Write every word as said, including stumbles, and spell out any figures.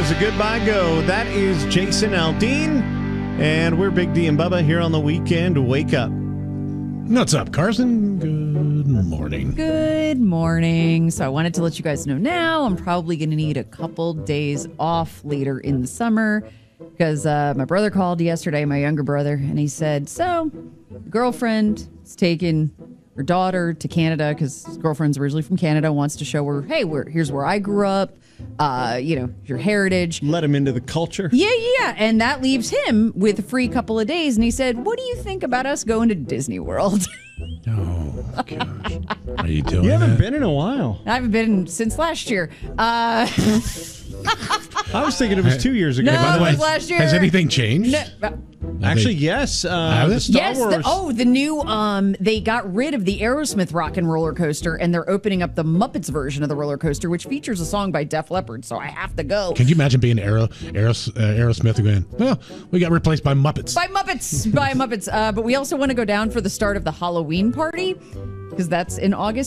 is a goodbye go. That is Jason Aldean, and we're Big D and Bubba here on the weekend. Wake up. What's up, Carson? Good morning. Good morning. So I wanted to let you guys know now I'm probably going to need a couple days off later in the summer because uh, my brother called yesterday, my younger brother, and he said, so girlfriend is taking her daughter to Canada because his girlfriend's originally from Canada, wants to show her, hey, we're, here's where I grew up, uh, you know, your heritage. Let him into the culture. Yeah, yeah. And that leaves him with a free couple of days. And he said, what do you think about us going to Disney World? Oh, gosh. Are you doing You haven't that? been in a while. I haven't been since last year. Uh, I was thinking it was two years ago. No, By the it way, was last year. has anything changed? No, uh, Actually, yes. Uh, Have the it? Star yes. Wars. The, oh, the new, um, they got rid of the Aerosmith Rock and Roller Coaster, and they're opening up the Muppets version of the roller coaster, which features a song by Def Leppard, so I have to go. Can you imagine being Aero, Aeros, uh, Aerosmith going, well, we got replaced by Muppets. By Muppets, by Muppets. Uh, but we also want to go down for the start of the Halloween party, because that's in August.